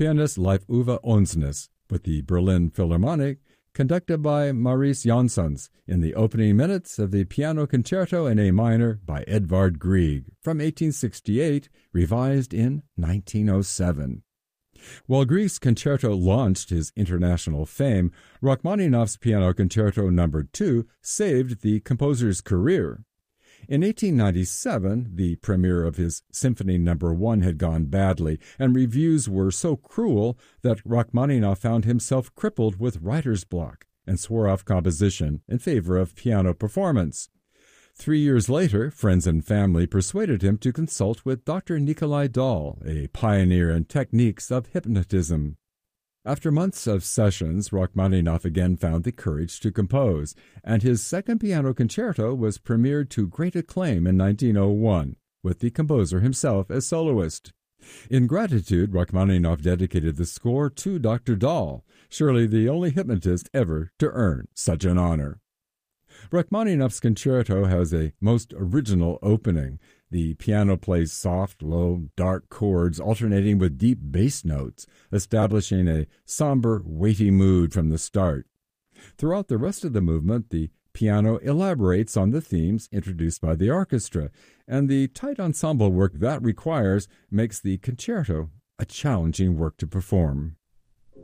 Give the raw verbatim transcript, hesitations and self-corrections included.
pianist Leif Ove Onsnes, with the Berlin Philharmonic, conducted by Maurice Jansons in the opening minutes of the Piano Concerto in A minor by Edvard Grieg from eighteen sixty-eight, revised in nineteen oh seven. While Grieg's concerto launched his international fame, Rachmaninoff's Piano Concerto number two saved the composer's career. In eighteen ninety-seven, the premiere of his Symphony number one had gone badly, and reviews were so cruel that Rachmaninoff found himself crippled with writer's block and swore off composition in favor of piano performance. Three years later, friends and family persuaded him to consult with Doctor Nikolai Dahl, a pioneer in techniques of hypnotism. After months of sessions, Rachmaninoff again found the courage to compose, and his second piano concerto was premiered to great acclaim in nineteen oh one, with the composer himself as soloist. In gratitude, Rachmaninoff dedicated the score to Doctor Dahl, surely the only hypnotist ever to earn such an honor. Rachmaninoff's concerto has a most original opening. The piano plays soft, low, dark chords alternating with deep bass notes, establishing a somber, weighty mood from the start. Throughout the rest of the movement, the piano elaborates on the themes introduced by the orchestra, and the tight ensemble work that requires makes the concerto a challenging work to perform.